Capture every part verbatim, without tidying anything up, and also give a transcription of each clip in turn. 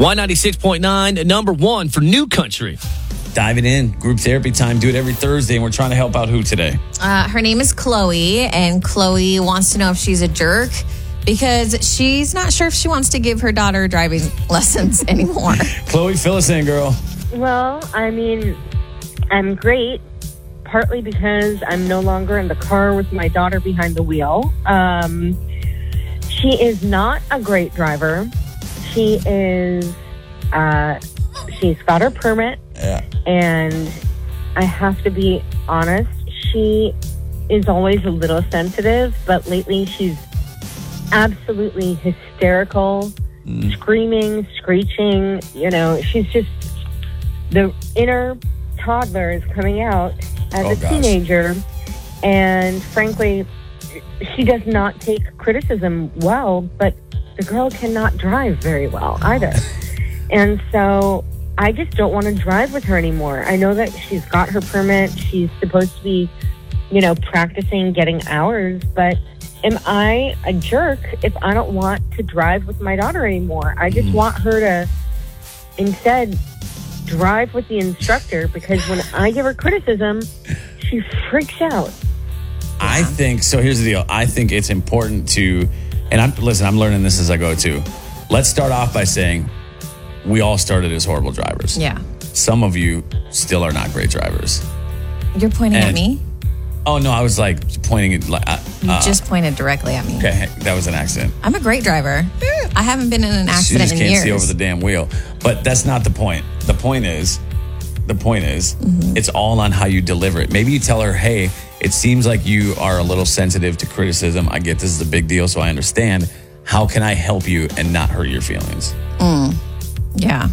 Y ninety-six point nine, number one for New Country. Diving in, group therapy time. Do it every Thursday, and we're trying to help out who today? Uh, her name is Chloe, and Chloe wants to know if she's a jerk because she's not sure if she wants to give her daughter driving lessons anymore. Chloe, fill us in, girl. Well, I mean, I'm great, partly because I'm no longer in the car with my daughter behind the wheel. Um, she is not a great driver. She is, uh, she's got her permit. Yeah. And I have to be honest, she is always a little sensitive, but lately she's absolutely hysterical, mm. screaming, screeching. You know, she's just, the inner toddler is coming out as oh, a gosh. teenager. And frankly, she does not take criticism well, but the girl cannot drive very well either. And so I just don't want to drive with her anymore. I know that she's got her permit. She's supposed to be, you know, practicing getting hours. But am I a jerk if I don't want to drive with my daughter anymore? I just mm. want her to instead drive with the instructor, because when I give her criticism, she freaks out. I think, so here's the deal. I think it's important to, and I'm, listen, I'm learning this as I go too. Let's start off by saying, we all started as horrible drivers. Yeah. Some of you still are not great drivers. You're pointing and, at me? Oh, no, I was like pointing at... Uh, you just pointed directly at me. Okay, that was an accident. I'm a great driver. I haven't been in an accident in years. She just can't see over the damn wheel. But that's not the point. The point is, the point is, mm-hmm. it's all on how you deliver it. Maybe you tell her, hey, it seems like you are a little sensitive to criticism. I get this is a big deal, so I understand. How can I help you and not hurt your feelings? Mm. Yeah,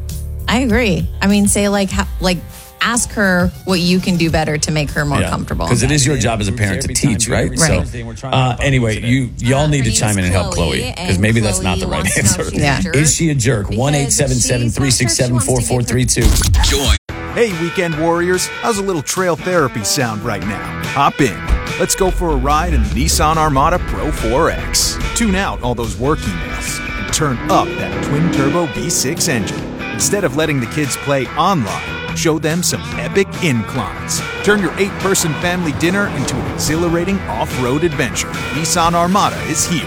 I agree. I mean, say like, how, like, ask her what you can do better to make her more yeah. comfortable. Because it is your job as a parent to teach, right? Right. So, uh, anyway, you y'all uh, need to chime in and help Chloe, because maybe Chloe that's not the right answer. Yeah. Is she a jerk? One eight seven seven three six seven four four three two. Join. Hey, weekend warriors! How's a little trail therapy sound right now? Hop in. Let's go for a ride in the Nissan Armada Pro four X. Tune out all those work emails and turn up that twin-turbo V six engine. Instead of letting the kids play online, show them some epic inclines. Turn your eight-person family dinner into an exhilarating off-road adventure. Nissan Armada is here.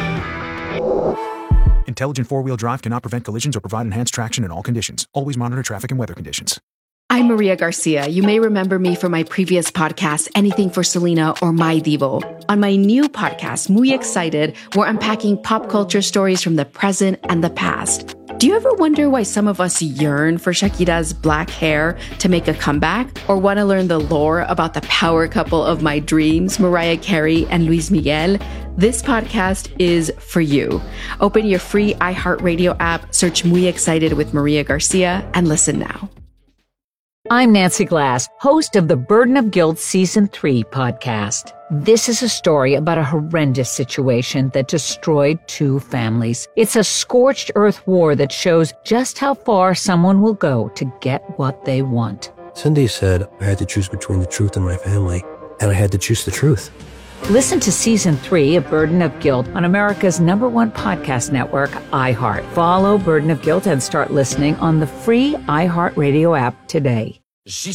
Intelligent four-wheel drive cannot prevent collisions or provide enhanced traction in all conditions. Always monitor traffic and weather conditions. I'm Maria Garcia. You may remember me from my previous podcast, Anything for Selena or My Divo. On my new podcast, Muy Excited, we're unpacking pop culture stories from the present and the past. Do you ever wonder why some of us yearn for Shakira's black hair to make a comeback? Or want to learn the lore about the power couple of my dreams, Mariah Carey and Luis Miguel? This podcast is for you. Open your free iHeartRadio app, search Muy Excited with Maria Garcia, and listen now. I'm Nancy Glass, host of the Burden of Guilt Season three podcast. This is a story about a horrendous situation that destroyed two families. It's a scorched earth war that shows just how far someone will go to get what they want. Cindy said I had to choose between the truth and my family, and I had to choose the truth. Listen to Season three of Burden of Guilt on America's number one podcast network, iHeart. Follow Burden of Guilt and start listening on the free iHeartRadio app today. She